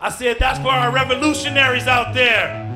I said, that's for our revolutionaries out there.